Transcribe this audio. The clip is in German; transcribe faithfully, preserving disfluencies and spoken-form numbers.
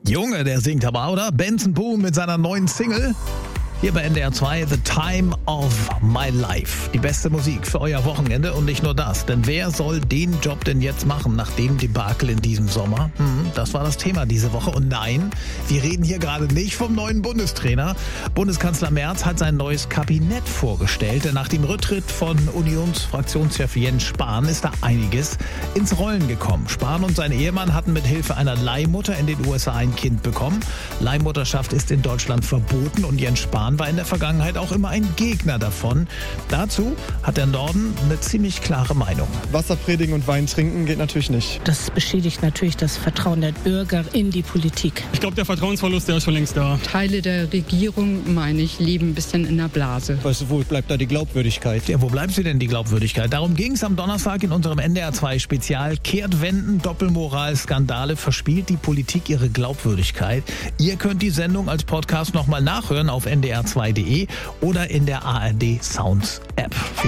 Junge, der singt aber, oder? Benson Boone mit seiner neuen Single. Hier bei N D R zwei, The Time of My Life. Die beste Musik für euer Wochenende und nicht nur das. Denn wer soll den Job denn jetzt machen nach dem Debakel in diesem Sommer? Hm, das war das Thema diese Woche. Und nein, wir reden hier gerade nicht vom neuen Bundestrainer. Bundeskanzler Merz hat sein neues Kabinett vorgestellt. Denn nach dem Rücktritt von Unionsfraktionschef Jens Spahn ist da einiges ins Rollen gekommen. Spahn und sein Ehemann hatten mit Hilfe einer Leihmutter in den U S A ein Kind bekommen. Leihmutterschaft ist in Deutschland verboten und Jens Spahn war in der Vergangenheit auch immer ein Gegner davon. Dazu hat der Norden eine ziemlich klare Meinung. Wasser predigen und Wein trinken geht natürlich nicht. Das beschädigt natürlich das Vertrauen der Bürger in die Politik. Ich glaube, der Vertrauensverlust, der ist schon längst da. Teile der Regierung, meine ich, leben ein bisschen in der Blase. Weißt du, wo bleibt da die Glaubwürdigkeit? Ja, wo bleibt sie denn, die Glaubwürdigkeit? Darum ging es am Donnerstag in unserem N D R zwei Spezial. Kehrtwenden, Doppelmoral, Skandale, verspielt die Politik ihre Glaubwürdigkeit? Ihr könnt die Sendung als Podcast nochmal nachhören auf n d r zwei punkt d e oder in der A R D Sounds App.